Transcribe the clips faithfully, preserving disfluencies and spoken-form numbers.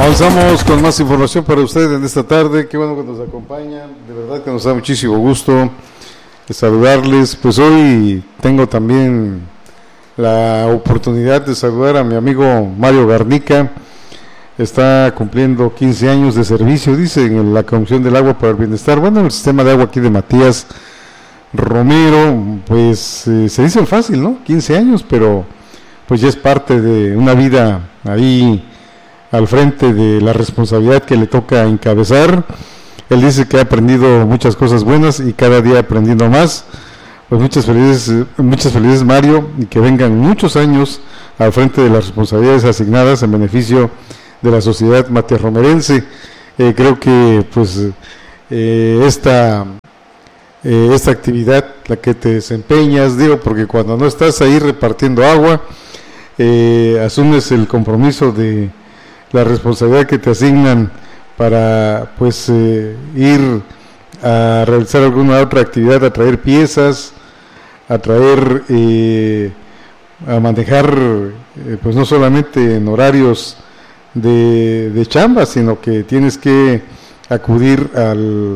Avanzamos con más información para ustedes en esta tarde. Qué bueno que nos acompañan, de verdad que nos da muchísimo gusto saludarles. Pues hoy tengo también la oportunidad de saludar a mi amigo Mario Garnica. Está cumpliendo quince años de servicio, dice, en la Comisión del Agua para el Bienestar. Bueno, el sistema de agua aquí de Matías Romero, pues eh, se dice fácil, ¿no? quince años, pero pues ya es parte de una vida ahí al frente de la responsabilidad que le toca encabezar. Él dice que ha aprendido muchas cosas buenas y cada día aprendiendo más. Pues muchas felicidades, muchas felicidades Mario, y que vengan muchos años al frente de las responsabilidades asignadas en beneficio de la sociedad matiasromerense. Eh, creo que pues eh, esta eh, esta actividad, la que te desempeñas, digo, porque cuando no estás ahí repartiendo agua, eh, asumes el compromiso de la responsabilidad que te asignan para pues eh, ir a realizar alguna otra actividad, a traer piezas, a traer, eh, a manejar, eh, pues no solamente en horarios de, de chamba, sino que tienes que acudir al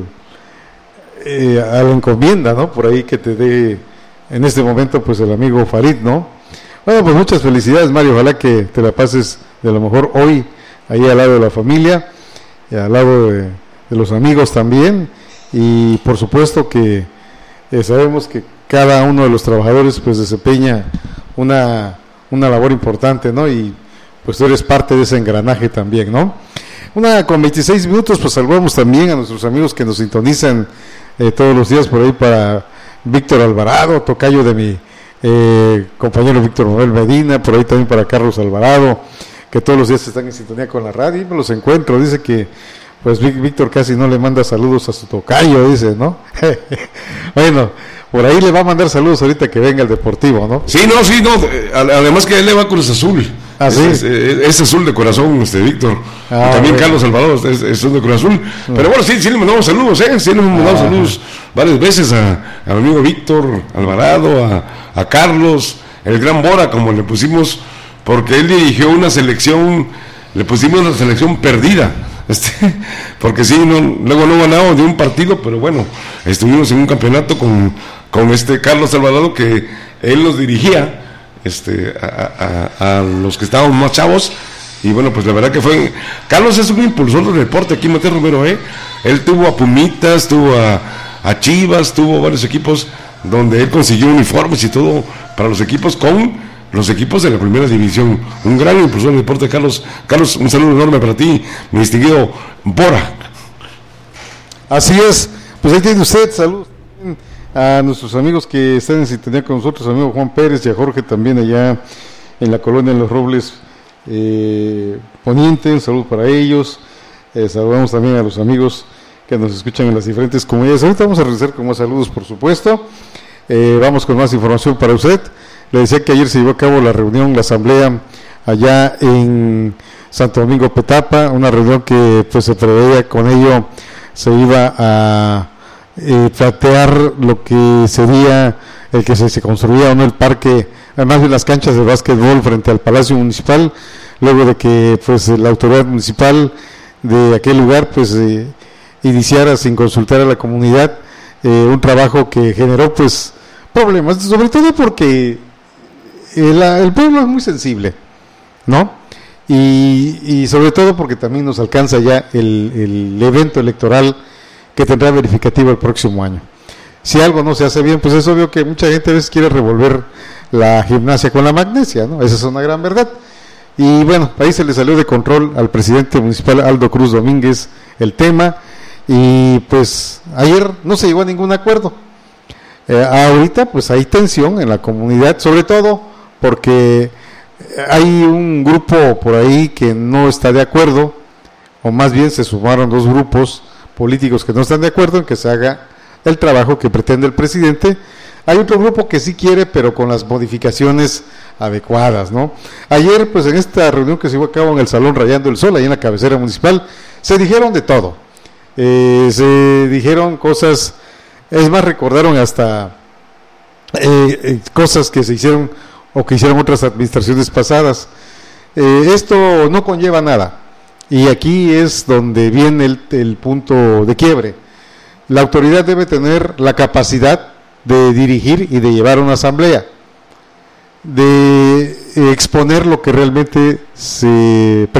eh, a la encomienda, ¿no? Por ahí que te dé en este momento pues el amigo Farid, ¿no? Bueno, pues muchas felicidades Mario, ojalá que te la pases de lo mejor hoy ahí al lado de la familia, y al lado de, de los amigos también, y por supuesto que eh, sabemos que cada uno de los trabajadores pues desempeña una, una labor importante, ¿no? Y pues tú eres parte de ese engranaje también, ¿no? Una con veintiséis minutos, pues saludamos también a nuestros amigos que nos sintonizan eh, todos los días por ahí, para Víctor Alvarado, tocayo de mi eh, compañero Víctor Manuel Medina, por ahí también para Carlos Alvarado, que todos los días están en sintonía con la radio, y me los encuentro. Dice que pues Víctor casi no le manda saludos a su tocayo, dice, ¿no? Bueno, por ahí le va a mandar saludos ahorita que venga el Deportivo, ¿no? Sí, no, sí, no, además que él le va a Cruz Azul. ¿Ah, sí? es, es, es azul de corazón, este Víctor. Ah, y también bueno. Carlos Salvador es, es azul de Cruz Azul. Ah. Pero bueno, sí, sí le mandamos saludos, ¿eh? Sí le hemos mandado ah. saludos varias veces a, a mi amigo Víctor Alvarado, a, a Carlos, el gran Bora, como le pusimos, porque él dirigió una selección, le pusimos una selección perdida, este, porque sí, no, luego no ganamos de un partido, pero bueno, estuvimos en un campeonato con, con este Carlos Salvador, que él nos dirigía, este, a, a, a los que estábamos más chavos, y bueno, pues la verdad que fue, Carlos es un impulsor del deporte aquí en Matías Romero, ¿eh? Él tuvo a Pumitas, tuvo a, a Chivas, tuvo varios equipos donde él consiguió uniformes y todo para los equipos con los equipos de la primera división. Un gran impulsor del deporte, Carlos. Carlos, un saludo enorme para ti, mi distinguido Bora. Así es, pues ahí tiene usted, saludos a nuestros amigos que están en sintonía con nosotros, amigo Juan Pérez y a Jorge también allá en la colonia de Los Robles eh, Poniente, un saludo para ellos. Eh, saludamos también a los amigos que nos escuchan en las diferentes comunidades. Ahorita vamos a regresar con más saludos, por supuesto. Eh, vamos con más información para usted. Le decía que ayer se llevó a cabo la reunión, la asamblea allá en Santo Domingo Petapa, una reunión que pues se preveía, con ello se iba a eh, plantear lo que sería el que se, se construía o no el parque, además de las canchas de básquetbol frente al Palacio Municipal, luego de que pues la autoridad municipal de aquel lugar pues eh, iniciara sin consultar a la comunidad eh, un trabajo que generó pues problemas, sobre todo porque el, el pueblo es muy sensible, ¿no? Y, y sobre todo porque también nos alcanza ya el, el evento electoral que tendrá verificativo el próximo año. Si algo no se hace bien, pues es obvio que mucha gente a veces quiere revolver la gimnasia con la magnesia, ¿no? Esa es una gran verdad. Y bueno, ahí se le salió de control al presidente municipal Aldo Cruz Domínguez el tema, y pues ayer no se llegó a ningún acuerdo. Eh, ahorita pues hay tensión en la comunidad, sobre todo porque hay un grupo por ahí que no está de acuerdo, o más bien se sumaron dos grupos políticos que no están de acuerdo en que se haga el trabajo que pretende el presidente. Hay otro grupo que sí quiere, pero con las modificaciones adecuadas, ¿no? Ayer, pues en esta reunión que se llevó a cabo en el Salón Rayando el Sol, ahí en la cabecera municipal, se dijeron de todo. Eh, se dijeron cosas, es más, recordaron hasta eh, eh, cosas que se hicieron o que hicieron otras administraciones pasadas. Eh, esto no conlleva nada. Y aquí es donde viene el, el punto de quiebre. La autoridad debe tener la capacidad de dirigir y de llevar una asamblea, de exponer lo que realmente se